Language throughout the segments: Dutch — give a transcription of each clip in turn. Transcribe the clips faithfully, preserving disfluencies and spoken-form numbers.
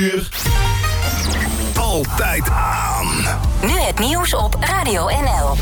Altijd aan. Nu het nieuws op Radio N L.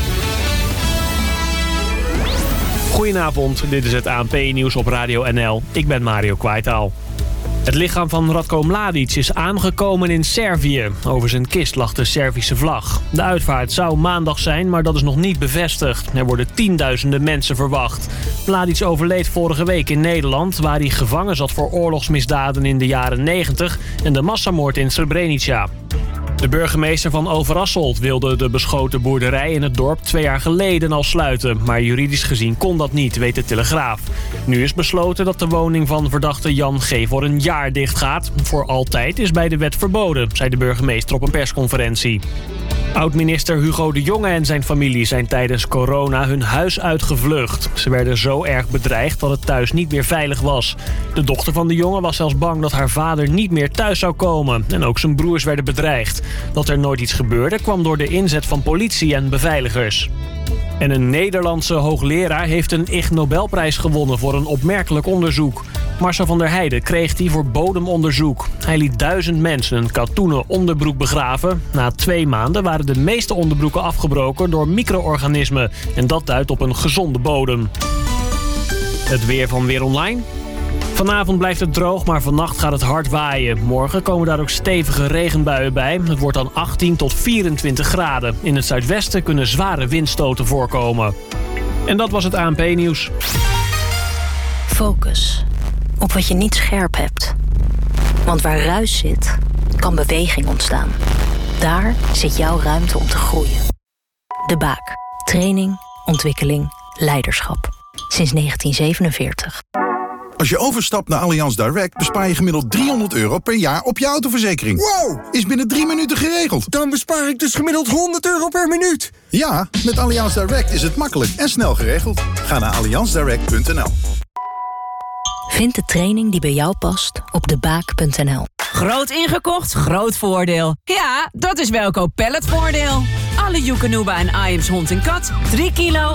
Goedenavond, dit is het A N P-nieuws op Radio N L. Ik ben Mario Kwaitaal. Het lichaam van Ratko Mladic is aangekomen in Servië. Over zijn kist lag de Servische vlag. De uitvaart zou maandag zijn, maar dat is nog niet bevestigd. Er worden tienduizenden mensen verwacht. Mladic overleed vorige week in Nederland, waar hij gevangen zat voor oorlogsmisdaden in de jaren negentig en de massamoord in Srebrenica. De burgemeester van Overasselt wilde de beschoten boerderij in het dorp twee jaar geleden al sluiten. Maar juridisch gezien kon dat niet, weet de Telegraaf. Nu is besloten dat de woning van verdachte Jan G. voor een jaar dicht gaat. Voor altijd is bij de wet verboden, zei de burgemeester op een persconferentie. Oud-minister Hugo de Jonge en zijn familie zijn tijdens corona hun huis uitgevlucht. Ze werden zo erg bedreigd dat het thuis niet meer veilig was. De dochter van de Jonge was zelfs bang dat haar vader niet meer thuis zou komen. En ook zijn broers werden bedreigd. Dat er nooit iets gebeurde kwam door de inzet van politie en beveiligers. En een Nederlandse hoogleraar heeft een Ig Nobelprijs gewonnen voor een opmerkelijk onderzoek. Marcel van der Heijden kreeg die voor bodemonderzoek. Hij liet duizend mensen een katoenen onderbroek begraven. Na twee maanden waren de meeste onderbroeken afgebroken door micro-organismen. En dat duidt op een gezonde bodem. Het weer van Weer Online. Vanavond blijft het droog, maar vannacht gaat het hard waaien. Morgen komen daar ook stevige regenbuien bij. Het wordt dan achttien tot vierentwintig graden. In het zuidwesten kunnen zware windstoten voorkomen. En dat was het A N P-nieuws. Focus op wat je niet scherp hebt. Want waar ruis zit, kan beweging ontstaan. Daar zit jouw ruimte om te groeien. De Baak. Training, ontwikkeling, leiderschap. Sinds negentien zevenenveertig. Als je overstapt naar Allianz Direct bespaar je gemiddeld driehonderd euro per jaar op je autoverzekering. Wow! Is binnen drie minuten geregeld. Dan bespaar ik dus gemiddeld honderd euro per minuut. Ja, met Allianz Direct is het makkelijk en snel geregeld. Ga naar allianz direct punt n l. Vind de training die bij jou past op de baak punt n l. Groot ingekocht, groot voordeel. Ja, dat is Welkoop Palletvoordeel. Alle Joekanuba en Iams hond en kat, drie kilo,